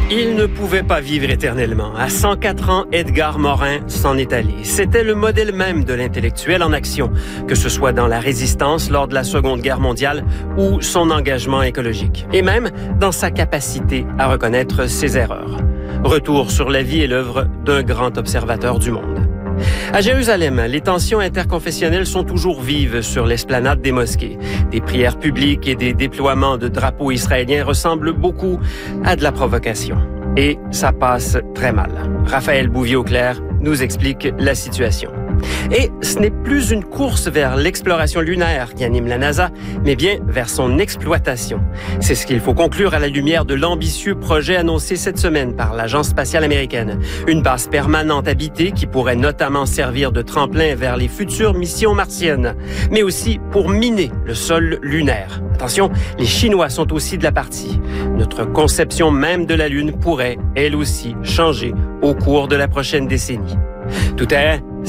Il ne pouvait pas vivre éternellement. À 104 ans, Edgar Morin s'en est allé. C'était le modèle même de l'intellectuel en action, que ce soit dans la résistance lors de la Seconde Guerre mondiale ou son engagement écologique. Et même dans sa capacité à reconnaître ses erreurs. Retour sur la vie et l'œuvre d'un grand observateur du monde. À Jérusalem, les tensions interconfessionnelles sont toujours vives sur l'esplanade des mosquées. Des prières publiques et des déploiements de drapeaux israéliens ressemblent beaucoup à de la provocation. Et ça passe très mal. Raphaël Bouvier-Auclair nous explique la situation. Et ce n'est plus une course vers l'exploration lunaire qui anime la NASA, mais bien vers son exploitation. C'est ce qu'il faut conclure à la lumière de l'ambitieux projet annoncé cette semaine par l'Agence spatiale américaine. Une base permanente habitée qui pourrait notamment servir de tremplin vers les futures missions martiennes, mais aussi pour miner le sol lunaire. Attention, les Chinois sont aussi de la partie. Notre conception même de la Lune pourrait, elle aussi, changer au cours de la prochaine décennie. Tout est